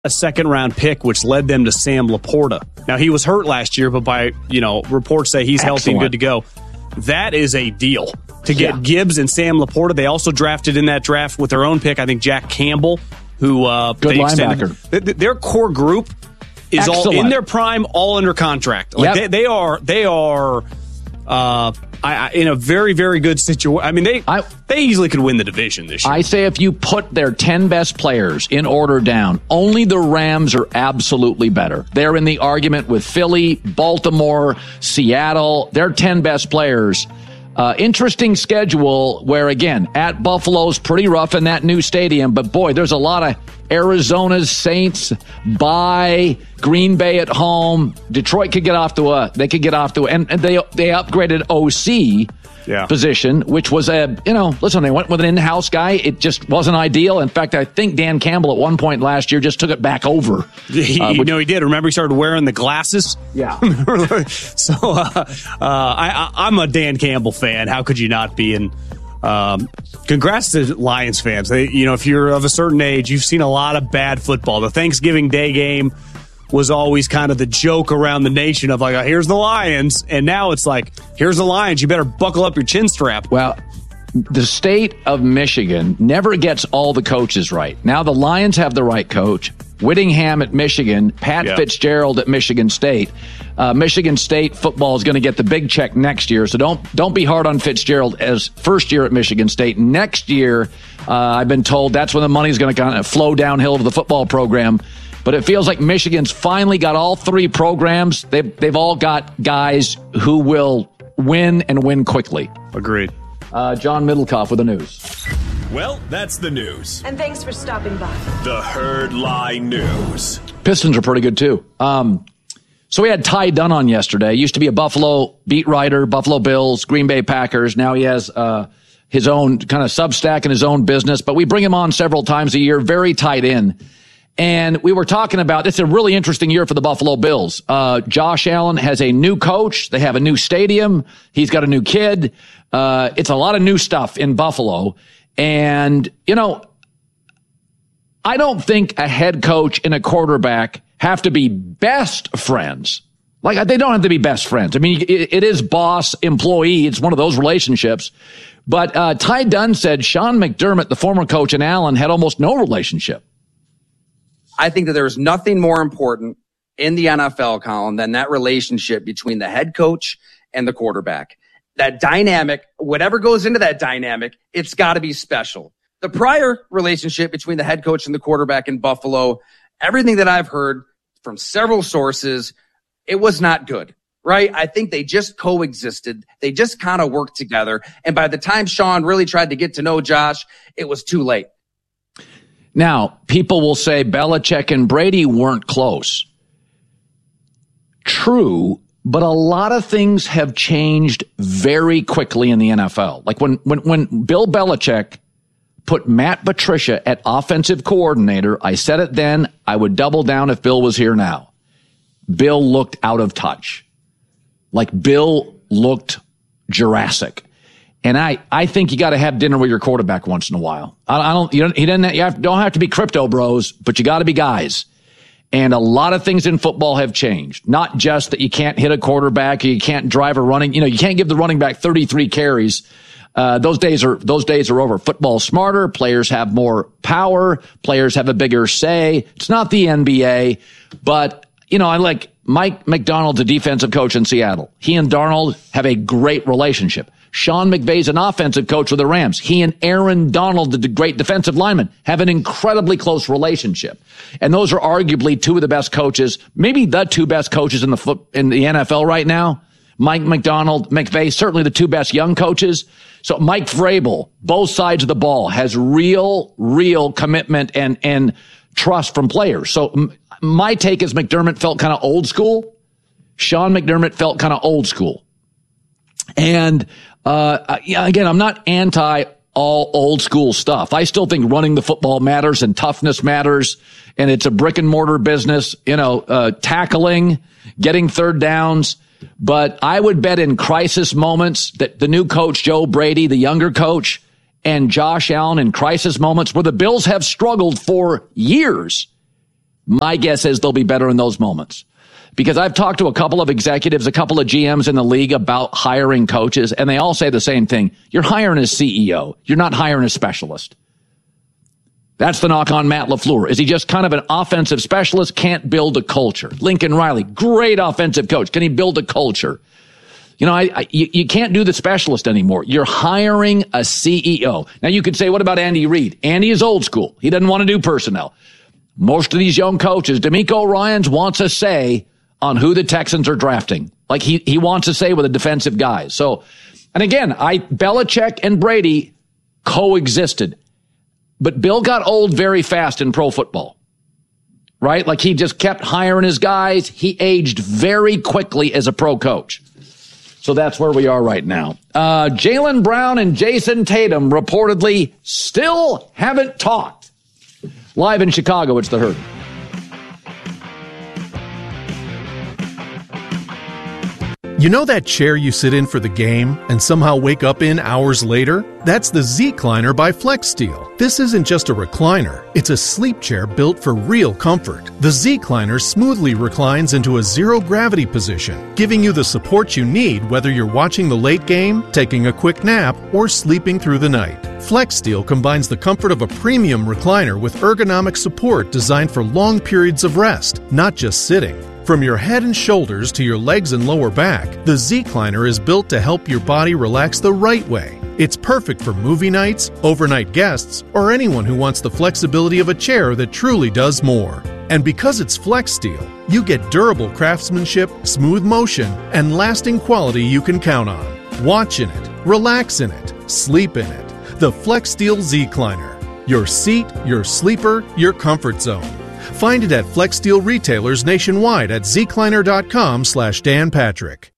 a second-round pick, which led them to Sam Laporta. Now, he was hurt last year, but by, reports say he's healthy and good to go. That is a deal. To get Gibbs and Sam Laporta, they also drafted in that draft with their own pick, I think, Jack Campbell, who good linebacker. Their core group is all in their prime, all under contract. Like they are in a very, very good situation. I mean, they easily could win the division this year. I say if you put their 10 best players in order down, only the Rams are absolutely better. They're in the argument with Philly, Baltimore, Seattle. Their 10 best players. Interesting schedule where, again, at Buffalo's pretty rough in that new stadium. But, boy, there's a lot of Arizona's Saints by Green Bay at home. Detroit could get off to and they upgraded OC position, which was listen, they went with an in-house guy. It just wasn't ideal. In fact, I think Dan Campbell at one point last year just took it back over. He did. Remember he started wearing the glasses? Yeah. So I'm a Dan Campbell fan. How could you not be? And congrats to Lions fans. If you're of a certain age, you've seen a lot of bad football. The Thanksgiving Day game was always kind of the joke around the nation of like, here's the Lions. And now it's like, here's the Lions. You better buckle up your chin strap. Well, the state of Michigan never gets all the coaches right. Now the Lions have the right coach. Whittingham at Michigan, Pat Fitzgerald at Michigan State. Michigan State football is going to get the big check next year, so don't be hard on Fitzgerald as first year at Michigan State. Next year, I've been told that's when the money is going to kind of flow downhill to the football program. But it feels like Michigan's finally got all three programs. They've all got guys who will win and win quickly. Agreed. John Middlecoff with the news. Well, that's the news. And thanks for stopping by. The Herd Lie News. Pistons are pretty good, too. So we had Ty Dunn on yesterday. Used to be a Buffalo beat writer, Buffalo Bills, Green Bay Packers. Now he has his own kind of Substack and his own business. But we bring him on several times a year, very tight in. And we were talking about, it's a really interesting year for the Buffalo Bills. Josh Allen has a new coach. They have a new stadium. He's got a new kid. It's a lot of new stuff in Buffalo. And, I don't think a head coach and a quarterback have to be best friends. Like, they don't have to be best friends. I mean, it is boss-employee. It's one of those relationships. But Ty Dunn said Sean McDermott, the former coach, and Allen had almost no relationship. I think that there's nothing more important in the NFL, Colin, than that relationship between the head coach and the quarterback. That dynamic, whatever goes into that dynamic, it's got to be special. The prior relationship between the head coach and the quarterback in Buffalo, everything that I've heard from several sources, it was not good, right? I think they just coexisted. They just kind of worked together. And by the time Sean really tried to get to know Josh, it was too late. Now, people will say Belichick and Brady weren't close. True, but a lot of things have changed very quickly in the NFL. Like when Bill Belichick put Matt Patricia at offensive coordinator, I said it then, I would double down if Bill was here now. Bill looked out of touch. Like Bill looked Jurassic. And I think you got to have dinner with your quarterback once in a while. You don't have to be crypto bros, but you got to be guys. And a lot of things in football have changed. Not just that you can't hit a quarterback, or you can't drive a running, you can't give the running back 33 carries. Those days are over. Football's smarter. Players have more power. Players have a bigger say. It's not the NBA, but I like Mike McDonald, the defensive coach in Seattle. He and Darnold have a great relationship. Sean McVay's an offensive coach with the Rams. He and Aaron Donald, the great defensive lineman, have an incredibly close relationship. And those are arguably two of the best coaches, maybe the two best coaches in the NFL right now. Mike McDonald, McVay, certainly the two best young coaches. So Mike Vrabel, both sides of the ball, has real commitment and trust from players. So my take is McDermott felt kind of old school. Sean McDermott felt kind of old school. And again, I'm not anti all old school stuff. I still think running the football matters and toughness matters. And it's a brick and mortar business, tackling, getting third downs. But I would bet in crisis moments that the new coach, Joe Brady, the younger coach, and Josh Allen in crisis moments where the Bills have struggled for years, My guess is they'll be better in those moments. Because I've talked to a couple of executives, a couple of GMs in the league about hiring coaches, and they all say the same thing. You're hiring a CEO. You're not hiring a specialist. That's the knock on Matt LaFleur. Is he just kind of an offensive specialist? Can't build a culture. Lincoln Riley, great offensive coach. Can he build a culture? You know, you can't do the specialist anymore. You're hiring a CEO. Now, you could say, what about Andy Reid? Andy is old school. He doesn't want to do personnel. Most of these young coaches, DeMeco Ryans wants a say on who the Texans are drafting. Like he wants to say with the defensive guys. So, and again, Belichick and Brady coexisted, but Bill got old very fast in pro football, right? Like he just kept hiring his guys. He aged very quickly as a pro coach. So that's where we are right now. Jaylen Brown and Jason Tatum reportedly still haven't talked. Live in Chicago, it's The Herd. You know that chair you sit in for the game and somehow wake up in hours later? That's the Z-Cliner by FlexSteel. This isn't just a recliner. It's a sleep chair built for real comfort. The Z-Cliner smoothly reclines into a zero-gravity position, giving you the support you need whether you're watching the late game, taking a quick nap, or sleeping through the night. FlexSteel combines the comfort of a premium recliner with ergonomic support designed for long periods of rest, not just sitting. From your head and shoulders to your legs and lower back, the Z-Cliner is built to help your body relax the right way. It's perfect for movie nights, overnight guests, or anyone who wants the flexibility of a chair that truly does more. And because it's FlexSteel, you get durable craftsmanship, smooth motion, and lasting quality you can count on. Watch in it, relax in it, sleep in it. The FlexSteel Z-Cliner. Your seat, your sleeper, your comfort zone. Find it at FlexSteel retailers nationwide at zcliner.com/Dan Patrick.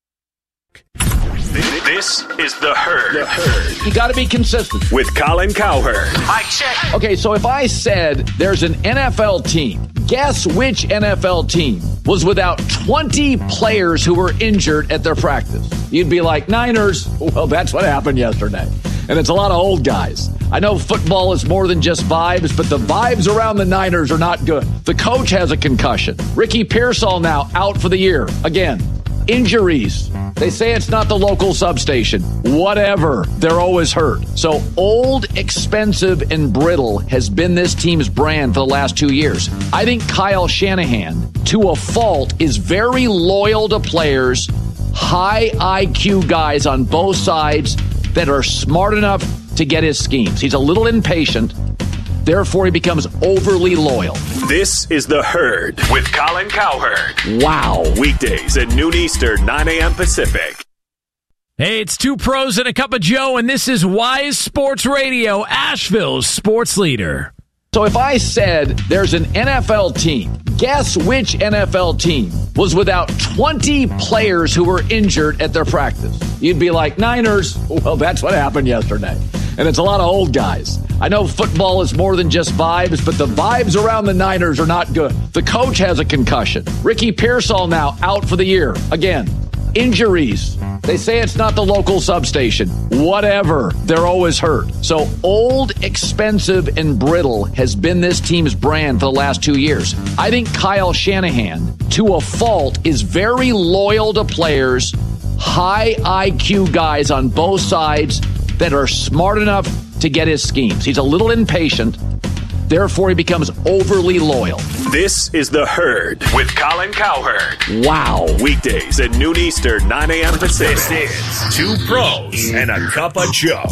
This is The Herd. You got to be consistent. With Colin Cowherd. Mic check. Okay, so if I said there's an NFL team, guess which NFL team was without 20 players who were injured at their practice? You'd be like, Niners. Well, that's what happened yesterday. And it's a lot of old guys. I know football is more than just vibes, but the vibes around the Niners are not good. The coach has a concussion. Ricky Pearsall now out for the year. Again, injuries. They say it's not the local substation. Whatever. They're always hurt. So old, expensive, and brittle has been this team's brand for the last 2 years. I think Kyle Shanahan, to a fault, is very loyal to players, high IQ guys on both sides that are smart enough to get his schemes. He's a little impatient. Therefore, he becomes overly loyal. This is The Herd with Colin Cowherd. Wow. Weekdays at noon Eastern, 9 a.m. Pacific. Hey, it's two pros and a cup of Joe, and this is Wise Sports Radio, Asheville's sports leader. So if I said there's an NFL team, guess which NFL team was without 20 players who were injured at their practice? You'd be like, Niners. Well, that's what happened yesterday. And it's a lot of old guys. I know football is more than just vibes, but the vibes around the Niners are not good. The coach has a concussion. Ricky Pearsall now out for the year. Again, injuries. They say it's not the local substation. Whatever. They're always hurt. So old, expensive, and brittle has been this team's brand for the last 2 years. I think Kyle Shanahan, to a fault, is very loyal to players, high IQ guys on both sides that are smart enough to get his schemes. He's a little impatient. Therefore, he becomes overly loyal. This is The Herd with Colin Cowherd. Wow. Weekdays at noon Eastern, 9 a.m. Pacific. This is Two Pros and a Cup of Joe.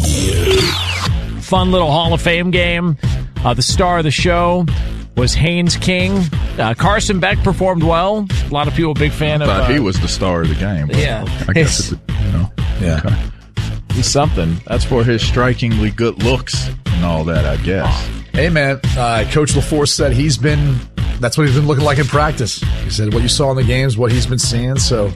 Fun little Hall of Fame game. The star of the show was Haynes King. Carson Beck performed well. A lot of people big fan of. I thought he was the star of the game. Yeah. I guess yeah. Okay. He's something. That's for his strikingly good looks and all that, I guess. Hey, man, Coach LaFleur said that's what he's been looking like in practice. He said what you saw in the games, what he's been seeing. So,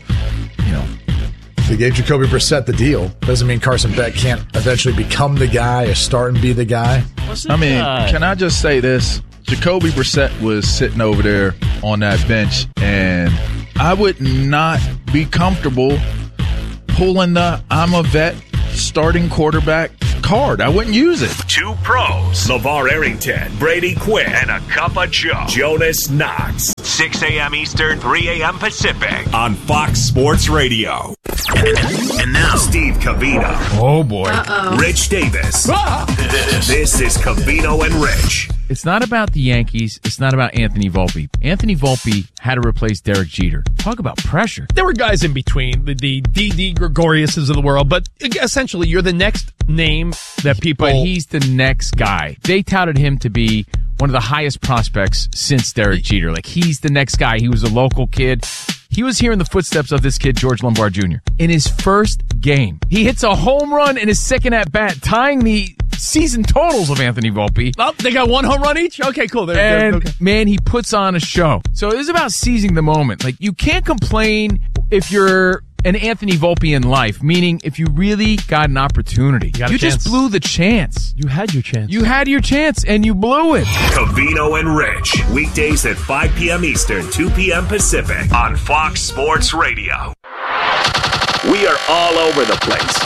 they gave Jacoby Brissett the deal. Doesn't mean Carson Beck can't eventually become the guy or start and be the guy. Can I just say this? Jacoby Brissett was sitting over there on that bench, and I would not be comfortable pulling the I'm a vet starting quarterback hard. I wouldn't use it. Two pros, LeVar Arrington, Brady Quinn, and a cup of Joe, Jonas Knox. 6 a.m. Eastern, 3 a.m. Pacific on Fox Sports Radio. And now, Steve Covino. Oh, boy. Rich Davis. This is Covino and Rich. It's not about the Yankees. It's not about Anthony Volpe. Anthony Volpe had to replace Derek Jeter. Talk about pressure. There were guys in between, the D.D. Gregoriuses of the world, but essentially you're the next name that people... But he's the next guy. They touted him to be one of the highest prospects since Derek Jeter. Like, he's the next guy. He was a local kid. He was here in the footsteps of this kid, George Lombard Jr. In his first game, he hits a home run in his second at-bat, tying the season totals of Anthony Volpe. Oh, they got one home run each? Okay, cool. Man, he puts on a show. So it is about seizing the moment. Like, you can't complain if you're an Anthony Volpe in life, meaning if you really got an opportunity. You just blew the chance. You had your chance. You had your chance, and you blew it. Covino and Rich, weekdays at 5 p.m. Eastern, 2 p.m. Pacific on Fox Sports Radio. We are all over the place.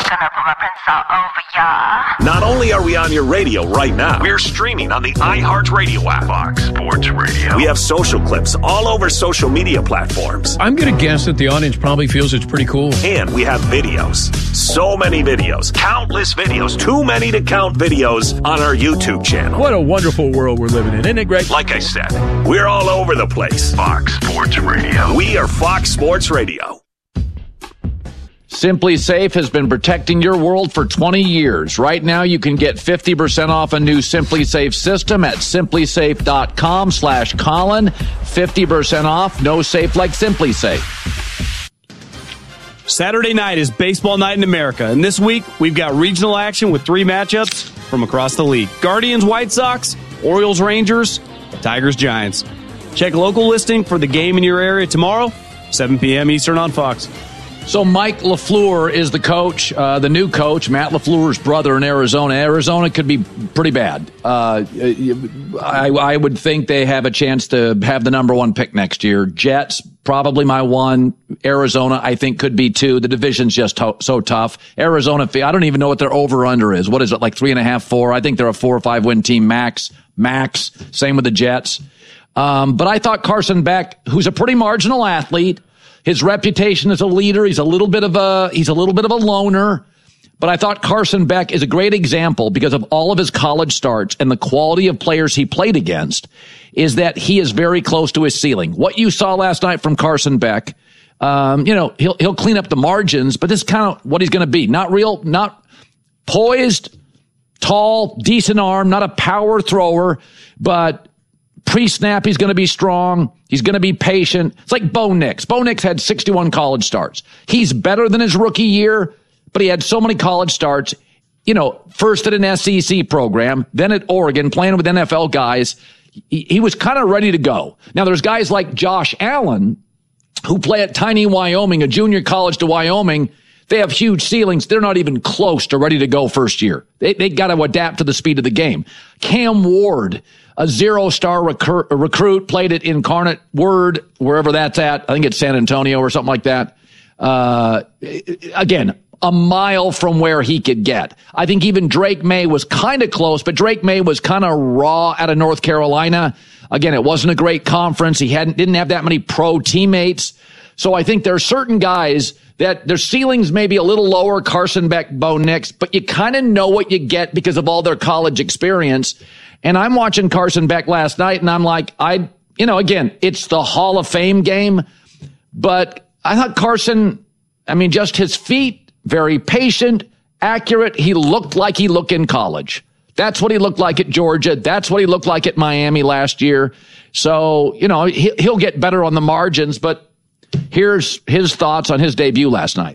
Not only are we on your radio right now, we're streaming on the iHeartRadio app. Fox Sports Radio. We have social clips all over social media platforms. I'm going to guess that the audience probably feels it's pretty cool. And we have videos. So many videos. Countless videos. Too many to count videos on our YouTube channel. What a wonderful world we're living in. Isn't it great? Like I said, we're all over the place. Fox Sports Radio. We are Fox Sports Radio. Simply Safe has been protecting your world for 20 years. Right now, you can get 50% off a new Simply Safe system at simplysafe.com/Colin. 50% off. No safe like Simply Safe. Saturday night is baseball night in America, and this week we've got regional action with 3 matchups from across the league. Guardians, White Sox, Orioles, Rangers, Tigers, Giants. Check local listing for the game in your area tomorrow, 7 p.m. Eastern on Fox. So Mike LaFleur is the coach, the new coach, Matt LaFleur's brother in Arizona. Arizona could be pretty bad. I would think they have a chance to have the number 1 pick next year. Jets, probably my 1. Arizona, I think, could be 2. The division's just so tough. Arizona, I don't even know what their over-under is. What is it, like 3.5, 4? I think they're a 4 or 5 win team max. Same with the Jets. But I thought Carson Beck, who's a pretty marginal athlete, his reputation as a leader, he's a little bit of a loner, but I thought Carson Beck is a great example because of all of his college starts and the quality of players he played against is that he is very close to his ceiling. What you saw last night from Carson Beck, he'll clean up the margins, but this is kind of what he's going to be. Not poised, tall, decent arm, not a power thrower, but pre-snap, he's going to be strong. He's going to be patient. It's like Bo Nix. Bo Nix had 61 college starts. He's better than his rookie year, but he had so many college starts. First at an SEC program, then at Oregon, playing with NFL guys. He was kind of ready to go. Now, there's guys like Josh Allen who play at tiny Wyoming, a junior college to Wyoming. They have huge ceilings. They're not even close to ready to go first year. They got to adapt to the speed of the game. Cam Ward, a 0-star recruit, played at Incarnate Word, wherever that's at. I think it's San Antonio or something like that. Again, a mile from where he could get. I think even Drake May was kind of close, but Drake May was kind of raw out of North Carolina. Again, it wasn't a great conference. He didn't have that many pro teammates. So I think there are certain guys that their ceilings may be a little lower, Carson Beck, Bo Nix, but you kind of know what you get because of all their college experience. And I'm watching Carson Beck last night, and I'm like, again, it's the Hall of Fame game, but I thought Carson, just his feet, very patient, accurate. He looked like he looked in college. That's what he looked like at Georgia. That's what he looked like at Miami last year. So, he'll get better on the margins, but here's his thoughts on his debut last night.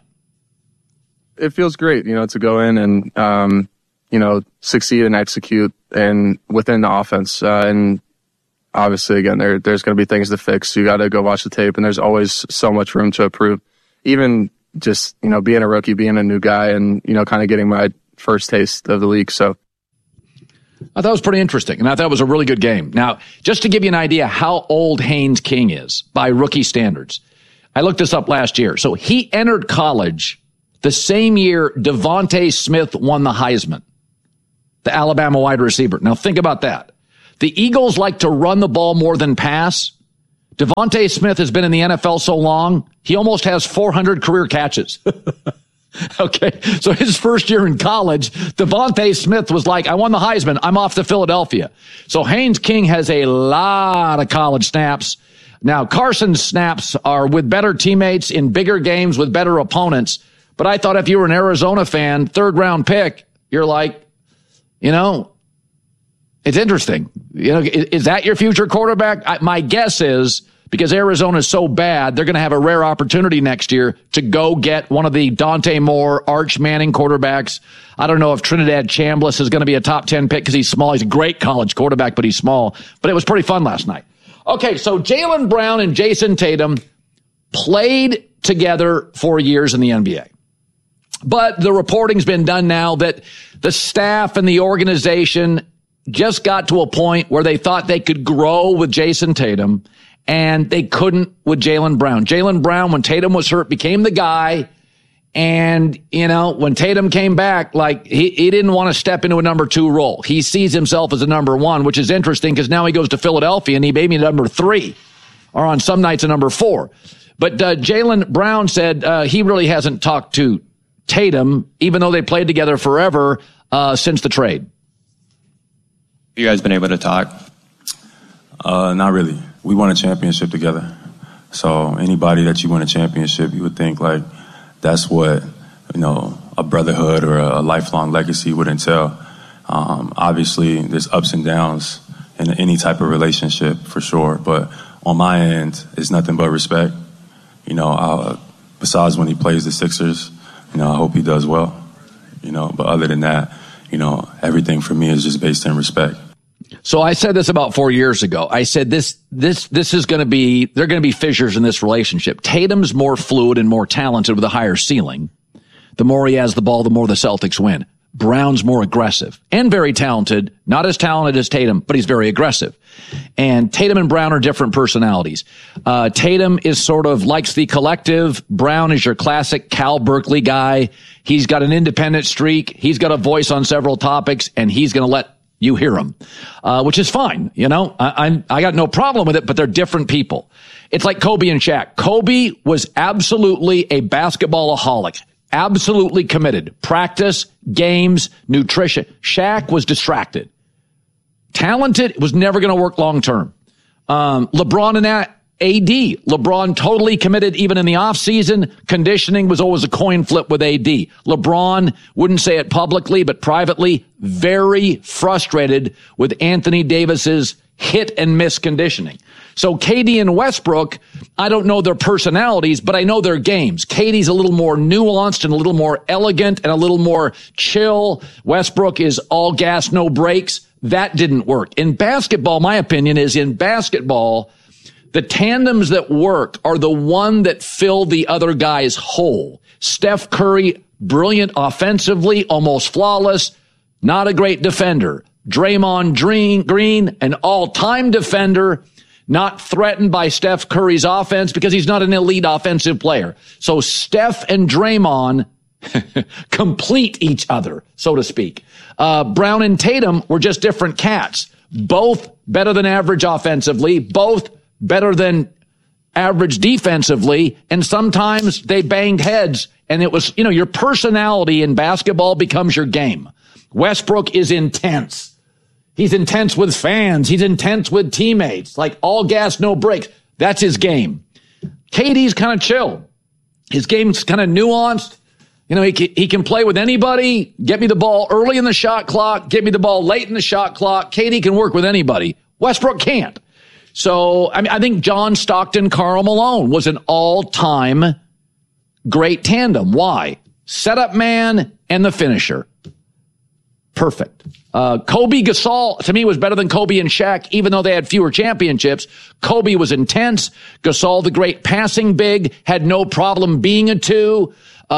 It feels great, to go in and, succeed and execute and within the offense. And obviously, again, there's going to be things to fix. You got to go watch the tape, and there's always so much room to improve. Even just, being a rookie, being a new guy, and, kind of getting my first taste of the league. So I thought it was pretty interesting, and I thought it was a really good game. Now, just to give you an idea how old Haynes King is by rookie standards, I looked this up last year. So he entered college the same year Devontae Smith won the Heisman. the Alabama wide receiver. Now think about that. The Eagles like to run the ball more than pass. Devontae Smith has been in the NFL so long, he almost has 400 career catches. Okay, so his first year in college, Devontae Smith was like, I won the Heisman, I'm off to Philadelphia. So Haynes King has a lot of college snaps. Now, Carson's snaps are with better teammates in bigger games with better opponents. But I thought if you were an Arizona fan, 3rd round pick, you're like, it's interesting. Is that your future quarterback? My guess is, because Arizona is so bad, they're going to have a rare opportunity next year to go get one of the Dante Moore, Arch Manning quarterbacks. I don't know if Trinidad Chambliss is going to be a top 10 pick because he's small. He's a great college quarterback, but he's small. But it was pretty fun last night. Okay, so Jaylen Brown and Jason Tatum played together for years in the NBA. But the reporting's been done now that the staff and the organization just got to a point where they thought they could grow with Jason Tatum, and they couldn't with Jaylen Brown. Jaylen Brown, when Tatum was hurt, became the guy. And, when Tatum came back, he didn't want to step into a number 2 role. He sees himself as a number 1, which is interesting because now he goes to Philadelphia and he may be number 3 or on some nights a number 4. But Jaylen Brown said he really hasn't talked to Tatum, even though they played together forever since the trade. You guys been able to talk? Not really. We won a championship together. So anybody that you win a championship, you would think that's what, a brotherhood or a lifelong legacy would entail. Obviously, there's ups and downs in any type of relationship for sure. But on my end, it's nothing but respect. Besides when he plays the Sixers, I hope he does well. But other than that, everything for me is just based in respect. So I said this about 4 years ago. I said this is going to be, there are going to be fissures in this relationship. Tatum's more fluid and more talented with a higher ceiling. The more he has the ball, the more the Celtics win. Brown's more aggressive and very talented, not as talented as Tatum, but he's very aggressive. And Tatum and Brown are different personalities. Tatum is sort of likes the collective. Brown is your classic Cal Berkeley guy. He's got an independent streak. He's got a voice on several topics, and he's going to let you hear him, which is fine. I got no problem with it, but they're different people. It's like Kobe and Shaq. Kobe was absolutely a basketball-aholic, absolutely committed. Practice, games, nutrition. Shaq was distracted. Talented, was never going to work long-term. LeBron and AD. LeBron totally committed even in the offseason. Conditioning was always a coin flip with AD. LeBron wouldn't say it publicly, but privately, very frustrated with Anthony Davis's hit and miss conditioning. So KD and Westbrook, I don't know their personalities, but I know their games. KD's a little more nuanced and a little more elegant and a little more chill. Westbrook is all gas, no brakes. That didn't work. In basketball, my opinion is in basketball, the tandems that work are the one that fill the other guy's hole. Steph Curry, brilliant offensively, almost flawless, not a great defender. Draymond Green, an all-time defender, not threatened by Steph Curry's offense because he's not an elite offensive player. So Steph and Draymond complete each other, so to speak. Brown and Tatum were just different cats. Both better than average offensively, both better than average defensively, and sometimes they banged heads, and it was, your personality in basketball becomes your game. Westbrook is intense. He's intense with fans. He's intense with teammates, like all gas, no brakes. That's his game. KD's kind of chill. His game's kind of nuanced. He can play with anybody, get me the ball early in the shot clock, get me the ball late in the shot clock. KD can work with anybody. Westbrook can't. So, I think John Stockton, Karl Malone was an all-time great tandem. Why? Setup man and the finisher. Perfect. Kobe Gasol, to me, was better than Kobe and Shaq, even though they had fewer championships. Kobe was intense. Gasol, the great passing big, had no problem being a 2.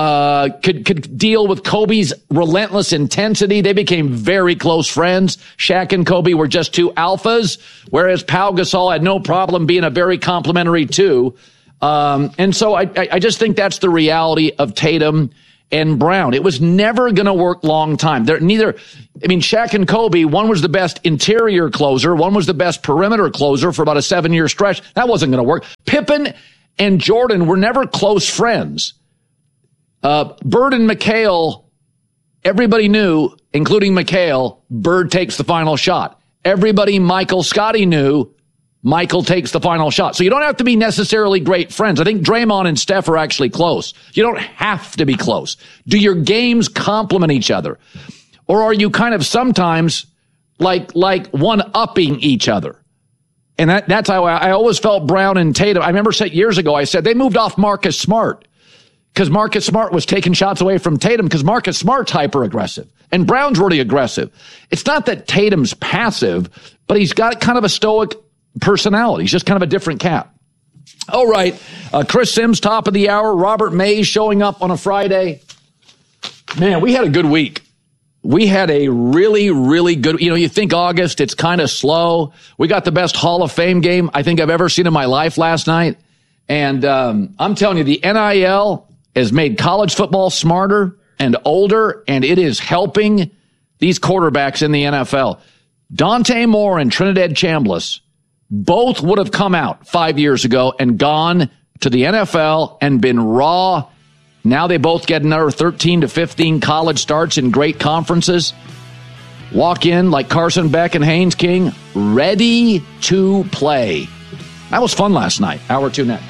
Could deal with Kobe's relentless intensity. They became very close friends. Shaq and Kobe were just 2 alphas, whereas Pau Gasol had no problem being a very complimentary 2. And so I just think that's the reality of Tatum and Brown. It was never going to work long time. Shaq and Kobe, one was the best interior closer, one was the best perimeter closer for about a 7-year stretch. That wasn't going to work. Pippen and Jordan were never close friends. Bird and McHale, everybody knew, including McHale, Bird takes the final shot. Everybody, Michael Scotty knew, Michael takes the final shot. So you don't have to be necessarily great friends. I think Draymond and Steph are actually close. You don't have to be close. Do your games complement each other? Or are you kind of sometimes like one-upping each other? And that's how I always felt Brown and Tatum. I remember years ago I said they moved off Marcus Smart because Marcus Smart was taking shots away from Tatum because Marcus Smart's hyper-aggressive. And Brown's really aggressive. It's not that Tatum's passive, but he's got kind of a stoic personality. He's just kind of a different cat. All right. Chris Sims, top of the hour. Robert Mays showing up on a Friday. Man, we had a good week. We had a really, really good, you think August, it's kind of slow. We got the best Hall of Fame game I think I've ever seen in my life last night. And I'm telling you, the NIL has made college football smarter and older, and it is helping these quarterbacks in the NFL. Dante Moore and Trinidad Chambliss both would have come out 5 years ago and gone to the NFL and been raw. Now they both get another 13 to 15 college starts in great conferences. Walk in like Carson Beck and Haynes King, ready to play. That was fun last night. Hour 2 next.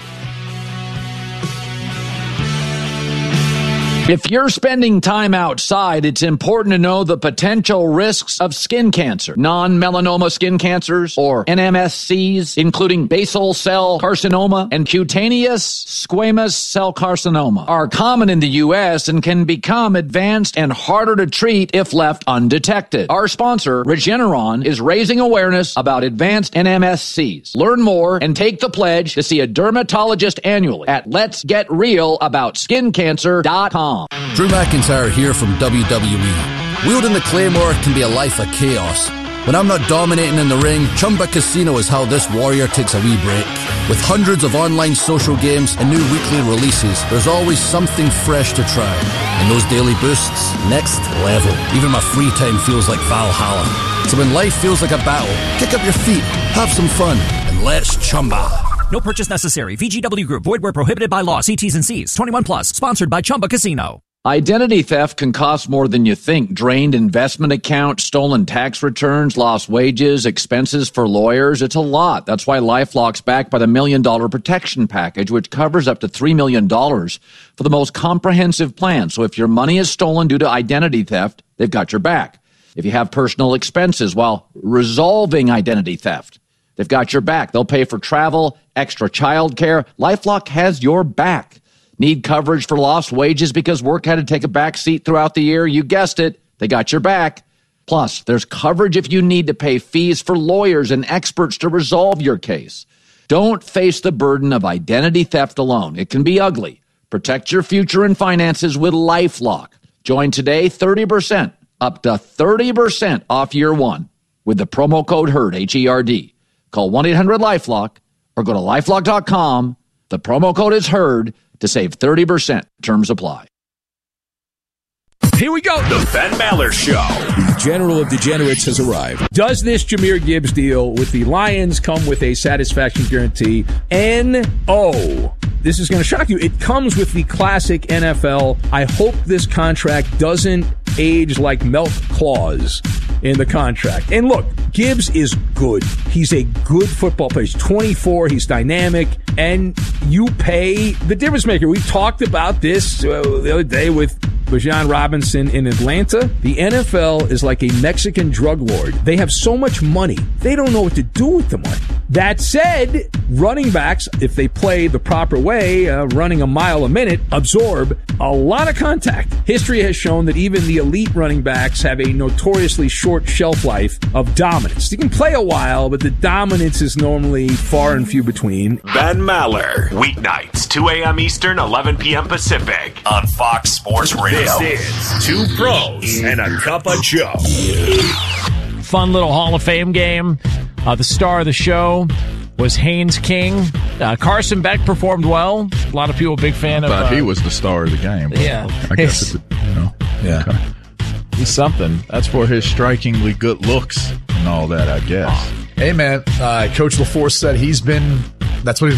If you're spending time outside, it's important to know the potential risks of skin cancer. Non-melanoma skin cancers, or NMSCs, including basal cell carcinoma and cutaneous squamous cell carcinoma, are common in the U.S. and can become advanced and harder to treat if left undetected. Our sponsor, Regeneron, is raising awareness about advanced NMSCs. Learn more and take the pledge to see a dermatologist annually at letsgetrealaboutSkinCancer.com. Drew McIntyre here from WWE. Wielding the Claymore can be a life of chaos. When I'm not dominating in the ring, Chumba Casino is how this warrior takes a wee break. With hundreds of online social games and new weekly releases, there's always something fresh to try. And those daily boosts, next level. Even my free time feels like Valhalla. So when life feels like a battle, kick up your feet, have some fun, and let's Chumba. No purchase necessary. VGW Group. Void where prohibited by law. See T's and C's. 21 plus. Sponsored by Chumba Casino. Identity theft can cost more than you think. Drained investment accounts, stolen tax returns, lost wages, expenses for lawyers. It's a lot. That's why LifeLock's backed by the $1 Million Protection Package, which covers up to $3 million for the most comprehensive plan. So if your money is stolen due to identity theft, they've got your back. If you have personal expenses while resolving identity theft, they've got your back. They'll pay for travel, extra child care. LifeLock has your back. Need coverage for lost wages because work had to take a back seat throughout the year? You guessed it. They got your back. Plus, there's coverage if you need to pay fees for lawyers and experts to resolve your case. Don't face the burden of identity theft alone. It can be ugly. Protect your future and finances with LifeLock. Join today, 30%, up to 30% off year one with the promo code HERD, H-E-R-D. Call 1-800-LifeLock or go to LifeLock.com. The promo code is HERD to save 30%. Terms apply. Here we go. The Ben Maller Show. The General of Degenerates has arrived. Does this Jahmyr Gibbs deal with the Lions come with a satisfaction guarantee? No. This is going to shock you. It comes with the classic NFL. I hope this contract doesn't age like milk clause in the contract. And look, Gibbs is good. He's a good football player. He's 24. He's dynamic. And you pay the difference maker. We talked about this the other day with Bijan Robinson in Atlanta. The NFL is like a Mexican drug lord. They have so much money, they don't know what to do with the money. That said, running backs, if they play the proper way, running a mile a minute, absorb a lot of contact. History has shown that even the elite running backs have a notoriously short shelf life of dominance. You can play a while, but the dominance is normally far and few between. Ben Maller, weeknights, 2 a.m. Eastern, 11 p.m. Pacific, on Fox Sports Radio. This is Two Pros and a Cup of Joe. Fun little Hall of Fame game. The star of the show was Haynes King. Carson Beck performed well. A lot of people a big fan of. Thought he was the star of the game. Yeah. I guess Yeah. Okay. He's something. That's for his strikingly good looks and all that, I guess. Hey, man, Coach LaForce said that's what he's